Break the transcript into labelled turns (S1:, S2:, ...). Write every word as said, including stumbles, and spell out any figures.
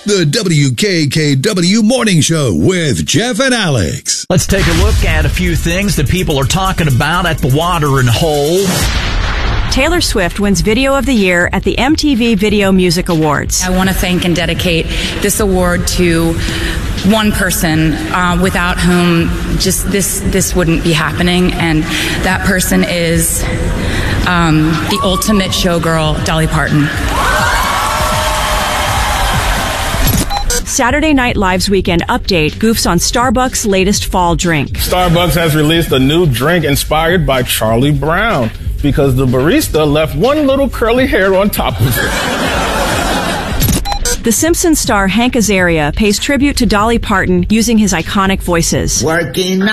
S1: The W K K W Morning Show with Jeff and Alex.
S2: Let's take a look at a few things that people are talking about at the watering hole.
S3: Taylor Swift wins Video of the Year at the M T V Video Music Awards.
S4: I want to thank and dedicate this award to one person uh, without whom just this this wouldn't be happening, and that person is um, the ultimate showgirl, Dolly Parton.
S3: Saturday Night Live's Weekend Update goofs on Starbucks' latest fall drink.
S5: Starbucks has released a new drink inspired by Charlie Brown because the barista left one little curly hair on top of it.
S3: The Simpsons star Hank Azaria pays tribute to Dolly Parton using his iconic voices.
S6: Working